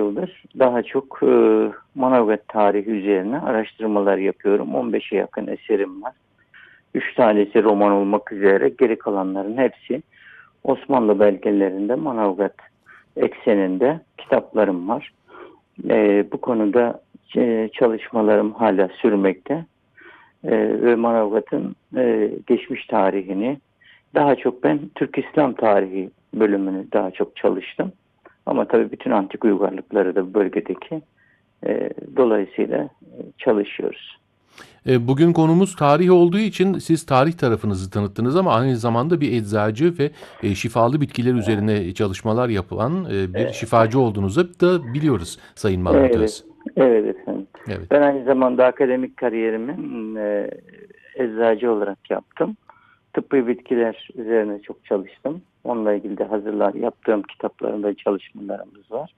yıldır daha çok Manavgat tarihi üzerine araştırmalar yapıyorum. 15'e yakın eserim var. 3 tanesi roman olmak üzere, geri kalanların hepsi Osmanlı belgelerinde, Manavgat ekseninde kitaplarım var. Bu konuda çalışmalarım hala sürmekte. Ve Manavgat'ın geçmiş tarihini, daha çok ben Türk İslam tarihi bölümünü daha çok çalıştım. Ama tabii bütün antik uygarlıkları da bölgedeki, dolayısıyla çalışıyoruz. Bugün konumuz tarih olduğu için siz tarih tarafınızı tanıttınız ama aynı zamanda bir eczacı ve şifalı bitkiler üzerine çalışmalar yapan bir şifacı olduğunuzu da biliyoruz Sayın Mahmut Evet, Öz. evet efendim. Evet. Ben aynı zamanda akademik kariyerimi eczacı olarak yaptım. Tıbbi bitkiler üzerine çok çalıştım. Onunla ilgili de yaptığım kitaplarında çalışmalarımız var.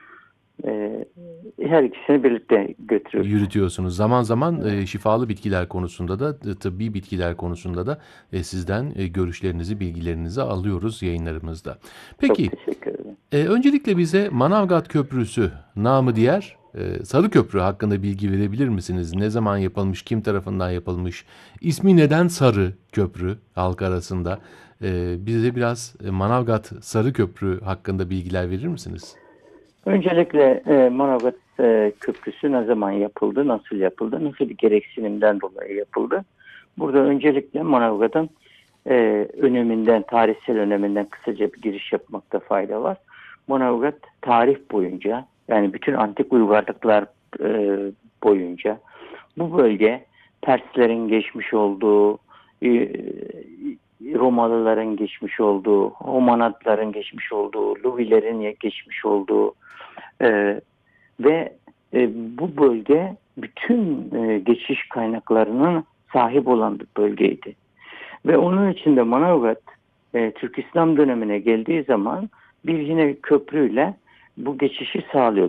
Her ikisini birlikte götürüyoruz. Yürütüyorsunuz. Zaman zaman şifalı bitkiler konusunda da tıbbi bitkiler konusunda da sizden görüşlerinizi, bilgilerinizi alıyoruz yayınlarımızda. Çok Peki, teşekkür ederim. öncelikle bize Manavgat Köprüsü, namı diğer Sarı Köprü hakkında bilgi verebilir misiniz? Ne zaman yapılmış, kim tarafından yapılmış? İsmi neden Sarı Köprü halk arasında? Bize biraz Manavgat Sarı Köprü hakkında bilgiler verir misiniz? Öncelikle Manavgat Köprüsü ne zaman yapıldı, nasıl yapıldı, nasıl bir gereksinimden dolayı yapıldı? Burada öncelikle Manavgat'ın öneminden, tarihsel öneminden kısaca bir giriş yapmakta fayda var. Manavgat tarih boyunca, yani bütün antik uygarlıklar boyunca bu bölge Perslerin geçmiş olduğu, Romalıların geçmiş olduğu, Homanatların geçmiş olduğu, Luvilerin geçmiş olduğu ve bu bölge bütün geçiş kaynaklarının sahip olan bir bölgeydi. Ve onun içinde Manavgat Türk İslam dönemine geldiği zaman bir yine köprüyle bu geçişi sağlıyor.